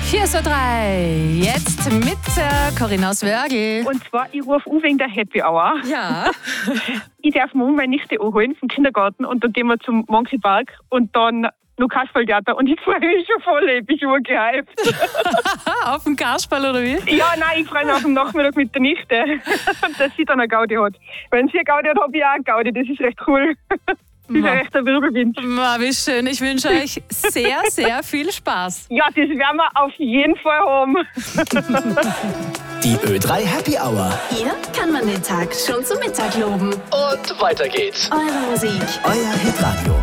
4:03 jetzt mit Corinna aus Wörgl. Und zwar, ich rufe an wegen der Happy Hour. Ja. Ich darf morgen meine Nichte anholen vom Kindergarten und dann gehen wir zum Monkey Park und dann noch Kasperltheater und ich freue mich schon voll, ich bin schon gehypt. Auf dem Kasperl oder wie? Ja, nein, ich freue mich auf den Nachmittag mit der Nichte, dass sie dann eine Gaudi hat. Wenn sie eine Gaudi hat, habe ich auch eine Gaudi, das ist recht cool. Das ist ein rechter Wirbelwind. Wie schön, ich wünsche euch sehr, sehr viel Spaß. Ja, das werden wir auf jeden Fall haben. Die Ö3 Happy Hour. Hier kann man den Tag schon zum Mittag loben. Und weiter geht's. Eure Musik. Euer Hitradio.